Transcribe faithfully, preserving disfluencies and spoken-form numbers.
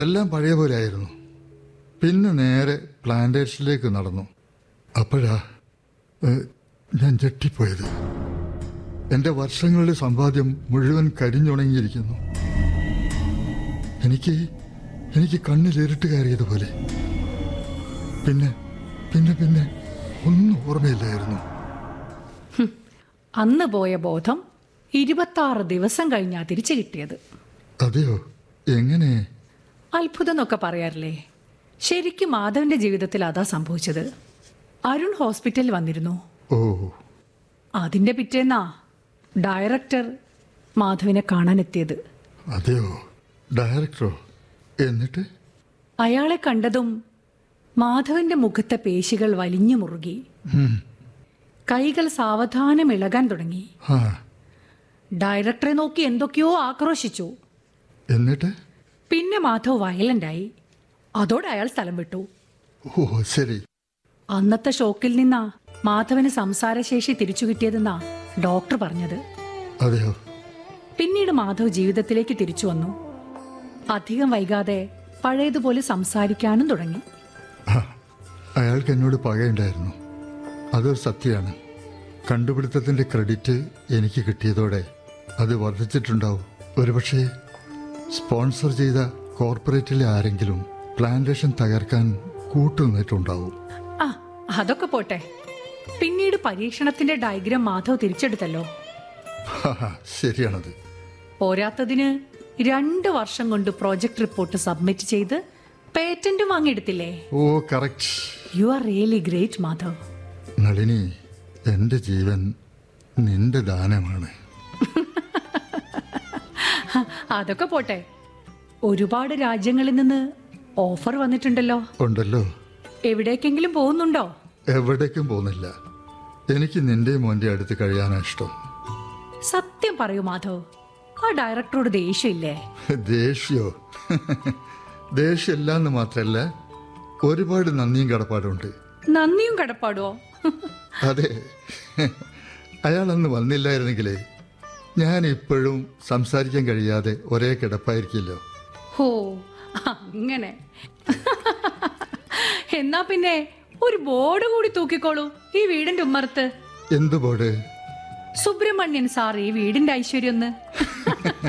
എല്ലാം പഴയ പോലെ ആയിരുന്നു. പിന്നെ നേരെ പ്ലാന്റേഷനിലേക്ക് നടന്നു. അപ്പോഴാ ഏഹ്, ഞാൻ ഞെട്ടിപ്പോയത്. എൻ്റെ വർഷങ്ങളുടെ സമ്പാദ്യം മുഴുവൻ കരിഞ്ഞുണങ്ങിയിരിക്കുന്നു. എനിക്ക് എനിക്ക് കണ്ണിൽ ഇരുട്ട് കയറിയതുപോലെ. പിന്നെ പിന്നെ പിന്നെ ഒന്നും ഓർമ്മയില്ലായിരുന്നു. അന്ന് പോയ ബോധം ഇരുപത്താറ് ദിവസം കഴിഞ്ഞാ തിരിച്ചു കിട്ടിയത്. അതെയോ? എങ്ങനെ? അത്ഭുതം എന്നൊക്കെ പറയാറില്ലേ? ശരിക്കും മാധവന്റെ ജീവിതത്തിൽ അതാ സംഭവിച്ചത്. അരുൺ ഹോസ്പിറ്റലിൽ വന്നിരുന്നു. ഓ, അതിന്റെ പിറ്റേന്നാ ഡയറക്ടർ മാധവിനെ കാണാനെത്തിയത്. അതെയോ? ഡയറക്ടറോ? എന്നിട്ട്? അയാളെ കണ്ടതും മാധവന്റെ മുഖത്തെ പേശികൾ വലിഞ്ഞു മുറുകി. ഉം, കൈകൾ സാവധാനം ഇളകാൻ തുടങ്ങി. ആ, ഡയറക്ടറെ നോക്കി എന്തൊക്കെയോ ആക്രോശിച്ചു. എന്നിട്ട്? പിന്നെ മാധവ് വയലന്റായി. അതോടെ അയാൾ സ്ഥലം വിട്ടു. ഓ, ശരി. അന്നത്തെ ഷോക്കിൽ നിന്നാ മാധവന് സംസാരശേഷി തിരിച്ചു കിട്ടിയതെന്നാ ഡോക്ടർ പറഞ്ഞത്. അതെയോ? പിന്നീട് മാധവ് ജീവിതത്തിലേക്ക് തിരിച്ചു വന്നു. അധികം വൈകാതെ പഴയതുപോലെ സംസാരിക്കാനും തുടങ്ങി. ആ, അയാൾക്ക് എന്നോട് പകയുണ്ടായിരുന്നു. അതൊരു സത്യമാണ്. കണ്ടുപിടുത്തത്തിൻ്റെ ക്രെഡിറ്റ് എനിക്ക് കിട്ടിയതോടെ അത് വർദ്ധിച്ചിട്ടുണ്ടാവും. ഒരുപക്ഷെ സ്പോൺസർ ചെയ്ത കോർപ്പറേറ്റിലെ ആരെങ്കിലും പ്ലാന്റേഷൻ തകർക്കാൻ കൂട്ടുനിന്നിട്ടുണ്ടാവും. ആ അതൊക്കെ പോട്ടെ. പിന്നീട് പരീക്ഷണത്തിന്റെ ഡയഗ്രാം മാധവ് തിരിച്ചെടുത്തല്ലോ. ഹാ, ശരിയാണത്. പോരാത്തതിന് രണ്ട് വർഷം കൊണ്ട് പ്രോജക്ട് റിപ്പോർട്ട് സബ്മിറ്റ് ചെയ്ത് പേറ്റന്റും വാങ്ങിയെടുത്തില്ലേ? ഓ, correct. You are really great Madhav. Nalini, എൻ്റെ ജീവൻ നിന്റെ ദാനമാണ്. അതൊക്കെ പോട്ടെ. ഒരുപാട് രാജ്യങ്ങളിൽ നിന്ന് ഓഫർ വന്നിട്ടുണ്ടല്ലോ. ഉണ്ടല്ലോ. എവിടേക്കെങ്കിലും പോകുന്നുണ്ടോ? എവിടേക്കും പോകുന്നില്ല. എനിക്ക് നിന്റെ മോൻ്റെ അടുത്ത് കഴിയാനാ ഇഷ്ടം. സത്യം പറയൂ മാധവ്, ആ ഡയറക്ടറോട് ദേഷ്യമില്ലേ? ദേഷ്യോ? ദേഷ്യമില്ല എന്ന് മാത്രല്ല, ഒരുപാട് നന്ദിയും കടപ്പാടുണ്ട്. നന്ദിയും കടപ്പാടോ? അതെ. അയാളന്ന് വന്നില്ലായിരുന്നെങ്കിലേ ഞാൻ ഇപ്പോഴും സംസാരിക്കാൻ കഴിയാതെ ഒരേ കിടപ്പായിരിക്കില്ലോ. ഹോ, അങ്ങനെ. എന്നാ പിന്നെ ഒരു ബോർഡ് കൂടി തൂക്കിക്കോളൂ ഈ വീടിന്റെ ഉമ്മറത്ത്. എന്ത് ബോർഡ്? സുബ്രഹ്മണ്യൻ സാർ ഈ വീടിന്റെ ഐശ്വര്യം.